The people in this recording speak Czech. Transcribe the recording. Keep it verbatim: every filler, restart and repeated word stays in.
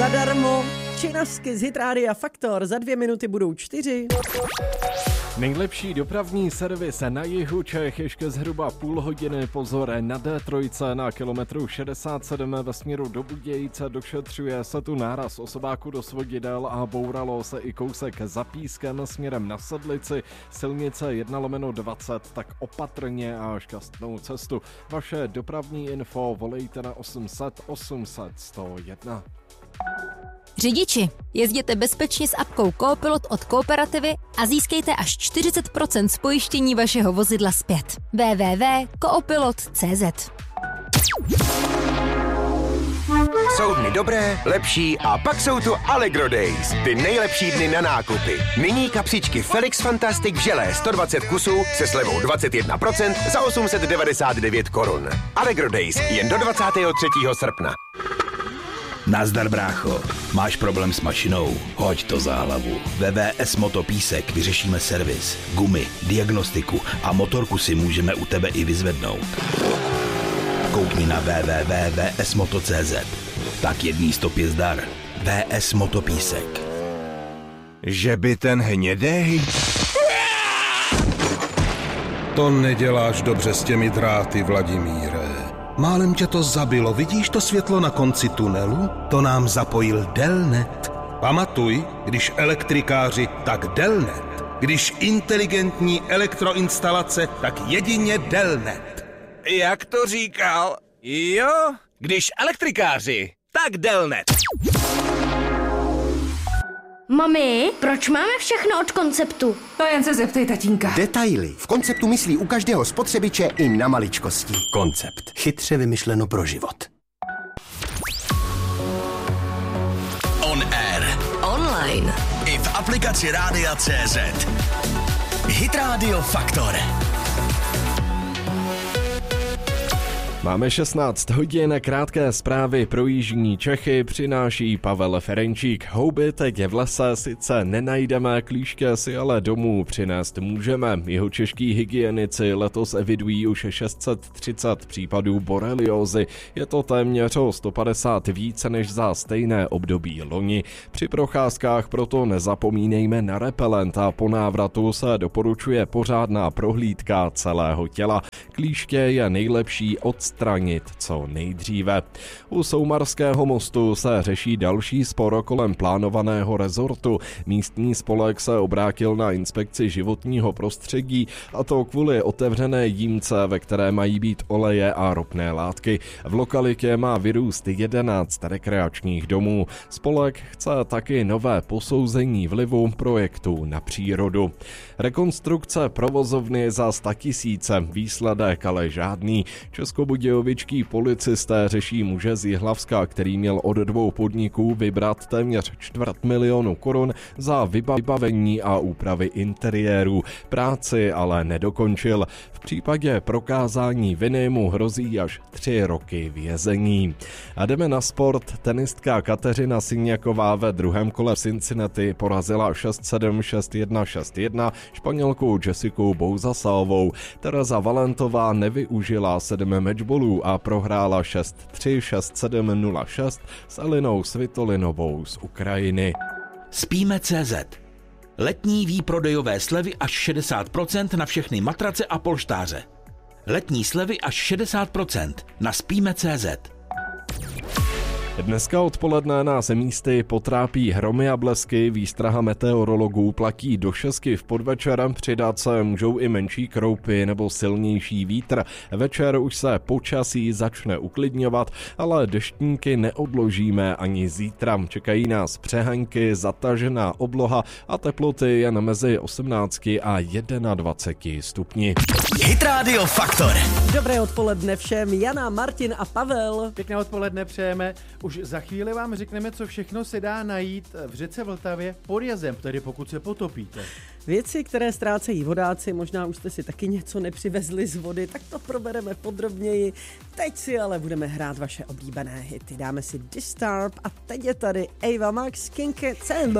zadarmo. Činasky z Hit Rádia Faktor, za dvě minuty budou čtyři. Nejlepší dopravní servis na jihu Čech ještě zhruba půl hodiny. Pozor, na D tři na kilometru šedesát sedm ve směru do Budějice došetřuje se tu náraz osobáku do svodidel a bouralo se i kousek za Pískem směrem na Sedlici. Silnice jedna lomeno dvacet, tak opatrně a šťastnou cestu. Vaše dopravní info volejte na osm set osm set sto jedna. Řidiči, jezděte bezpečně s apkou Coopilot od Kooperativy a získejte až čtyřicet procent z pojištění vašeho vozidla zpět. w w w tečka coopilot tečka c z. Jsou dny dobré, lepší a pak jsou tu Allegro Days. Ty nejlepší dny na nákupy. Nyní kapřičky Felix Fantastic v želé sto dvacet kusů se slevou dvacet jedna procent za osm set devadesát devět korun. Allegro Days jen do dvacátého třetího srpna. Nazdar, brácho. Máš problém s mašinou? Hoď to za hlavu. V W S Motopísek vyřešíme servis, gumy, diagnostiku a motorku si můžeme u tebe i vyzvednout. Koukni na w w w tečka v s moto tečka c z. Tak jedný stopě zdar. V S Motopísek. Že by ten hnědej... To neděláš dobře s těmi dráty, Vladimíre. Málem tě to zabilo, vidíš to světlo na konci tunelu? To nám zapojil Delnet. Pamatuj, když elektrikáři, tak Delnet. Když inteligentní elektroinstalace, tak jedině Delnet. Jak to říkal? Jo, když elektrikáři, tak Delnet. Mami, proč máme všechno od Konceptu? To jen se zeptej tatínka. Detaily. V Konceptu myslí u každého spotřebiče i na maličkosti. Koncept. Chytře vymyšleno pro život. On air. Online. I v aplikaci Rádia tečka cé zet. Hit Radio Faktor. Máme šestnáct hodin, krátké zprávy pro jižní Čechy přináší Pavel Ferenčík. Houby teď v lese sice nenajdeme, klíšky si ale domů přinést můžeme. Jihočeští hygienici letos evidují už šest set třicet případů boreliózy. Je to téměř o sto padesát více než za stejné období loni. Při procházkách proto nezapomínejme na repelent a po návratu se doporučuje pořádná prohlídka celého těla. Klíště je nejlepší odstranit co nejdříve. U Soumarského mostu se řeší další spor kolem plánovaného rezortu. Místní spolek se obrátil na inspekci životního prostředí, a to kvůli otevřené jímce, ve které mají být oleje a ropné látky. V lokalitě má vyrůst jedenáct rekreačních domů. Spolek chce taky nové posouzení vlivu projektu na přírodu. Rekonstrukce provozovny za statisíce, výsledek ale žádný. Českobudějovičtí policisté řeší muže z Jihlavska, který měl od dvou podniků vybrat téměř čtvrt milionu korun za vybavení a úpravy interiéru. Práci ale nedokončil. V případě prokázání viny mu hrozí až tři roky vězení. A jdeme na sport. Tenistka Kateřina Siniaková ve druhém kole Cincinnati porazila šest sedm, šest jedna, šest jedna Španělku Jessiku Bouzasálovou. Tereza Valentová nevyužila sedm matchballů a prohrála šest tři, šest sedm, nula šest s Elinou Svitolinovou z Ukrajiny. Spíme tečka cé zet. Letní výprodejové slevy až šedesát procent na všechny matrace a polštáře. Letní slevy až šedesát procent na spíme tečka cé zet. Dneska odpoledne nás místy potrápí hromy a blesky, výstraha meteorologů platí do šestky v podvečer, přidat se můžou i menší kroupy nebo silnější vítr. Večer už se počasí začne uklidňovat, ale deštníky neodložíme ani zítra. Čekají nás přehanky, zatažená obloha a teploty jen mezi osmnáct a dvacet jedna stupni. Hit Radio Faktor. Dobré odpoledne všem, Jana, Martin a Pavel. Pěkné odpoledne přejeme. Už za chvíli vám řekneme, co všechno se dá najít v řece Vltavě pod jezem, tedy pokud se potopíte. Věci, které ztrácejí vodáci, možná už jste si taky něco nepřivezli z vody, tak to probereme podrobněji. Teď si ale budeme hrát vaše oblíbené hity. Dáme si Disturb a teď je tady Ava Max, Kinky, Cembo.